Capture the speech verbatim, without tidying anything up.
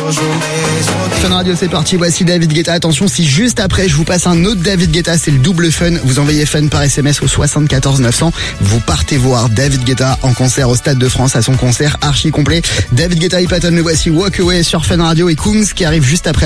Fun Radio, c'est parti, voici David Guetta. Attention, si juste après je vous passe un autre David Guetta, c'est le double fun. Vous envoyez fun par S M S au soixante-quatorze neuf cents. Vous partez voir David Guetta en concert au Stade de France à son concert archi complet. David Guetta et Patton, le voici Walk Away sur Fun Radio et Kungs qui arrive juste après.